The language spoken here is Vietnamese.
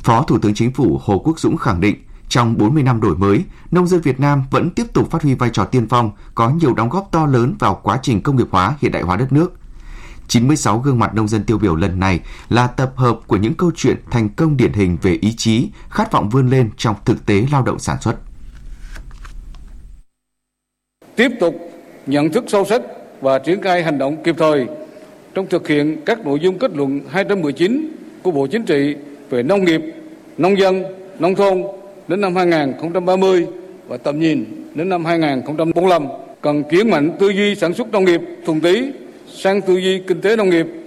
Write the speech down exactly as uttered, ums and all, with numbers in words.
Phó Thủ tướng Chính phủ Hồ Quốc Dũng khẳng định, trong bốn mươi năm đổi mới, nông dân Việt Nam vẫn tiếp tục phát huy vai trò tiên phong, có nhiều đóng góp to lớn vào quá trình công nghiệp hóa, hiện đại hóa đất nước. chín mươi sáu gương mặt nông dân tiêu biểu lần này là tập hợp của những câu chuyện thành công điển hình về ý chí, khát vọng vươn lên trong thực tế lao động sản xuất. Tiếp tục nhận thức sâu sắc và triển khai hành động kịp thời trong thực hiện các nội dung kết luận hai trăm mười chín của Bộ Chính trị về nông nghiệp, nông dân, nông thôn đến năm hai nghìn không trăm ba mươi và tầm nhìn đến năm hai nghìn không trăm bốn mươi lăm, cần chuyển mạnh tư duy sản xuất nông nghiệp thuần túy sang tư duy kinh tế nông nghiệp,